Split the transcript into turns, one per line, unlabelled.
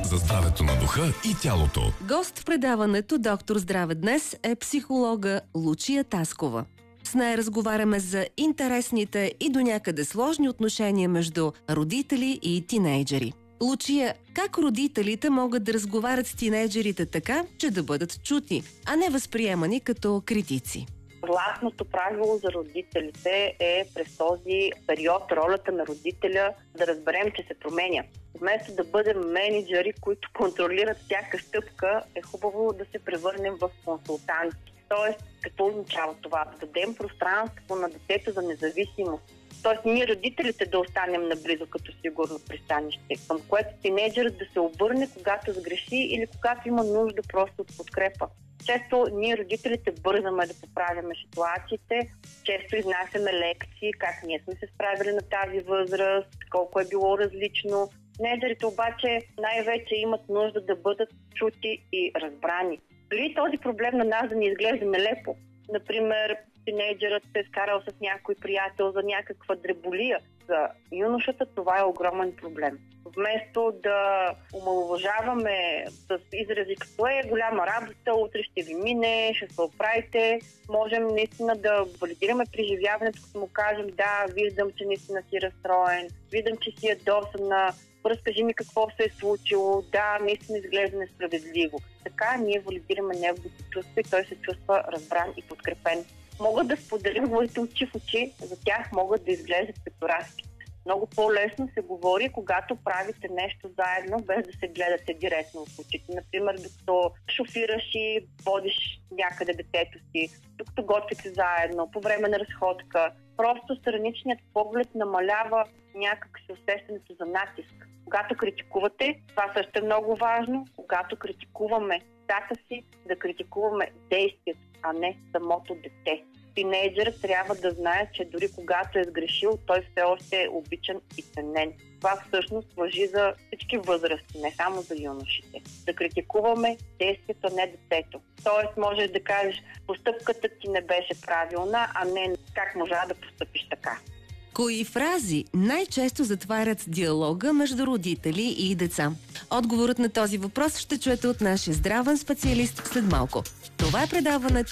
за здравето на духа и тялото.
Гост в предаването «Доктор Здраве днес» е психолога Лучия Таскова. С нея разговаряме за интересните и до някъде сложни отношения между родители и тинейджери. Лучия, как родителите могат да разговарят с тинейджерите така, че да бъдат чути, а не възприемани като критици?
Гласното правило за родителите е през този период ролята на родителя да разберем, че се променя. Вместо да бъдем менеджери, които контролират всяка стъпка, е хубаво да се превърнем в консултанти. Тоест, какво означава това? Да дадем пространство на детето за независимост. Тоест, ние родителите да останем наблизо като сигурно пристанище, към което тинейджерът да се обърне, когато сгреши или когато има нужда просто от подкрепа. Често ние родителите бързаме да поправяме ситуациите, често изнасяме лекции, как ние сме се справили на тази възраст, колко е било различно. Тинейджерите обаче най-вече имат нужда да бъдат чути и разбрани. Дори този проблем на нас да ни изглежда нелепо. Например, тинейджерът се е скарал с някой приятел за някаква дреболия. За юношата това е огромен проблем. Вместо да омаловажаваме с изрази като голяма работа, утре ще ви мине, ще се оправите, можем наистина да валидираме преживяването, като му кажем: да, виждам, че наистина си разстроен, виждам, че си ядосана, разкажи ми какво се е случило, да, наистина изглежда несправедливо. Така ние валидираме неговите чувства и той се чувства разбран и подкрепен. Могат да споделим говорите очи в очи, за тях могат да изглеждат като разки. Много по-лесно се говори, когато правите нещо заедно, без да се гледате директно в очите. Например, докато шофираш и водиш някъде детето си, докато готвите заедно, по време на разходка. Просто страничният поглед намалява някак си усещането за натиск. Когато критикувате, това също е много важно, когато критикуваме децата си, да критикуваме действието, а не самото дете. Тинейджерът трябва да знае, че дори когато е сгрешил, той все още е обичан и ценен. Това всъщност важи за всички възрасти, не само за юношите. Да критикуваме действието, не детето. Тоест можеш да кажеш: постъпката ти не беше правилна, а не как можа да постъпиш така.
Кои фрази най-често затварят диалога между родители и деца? Отговорът на този въпрос ще чуете от нашия здравен специалист след малко. Това е предаването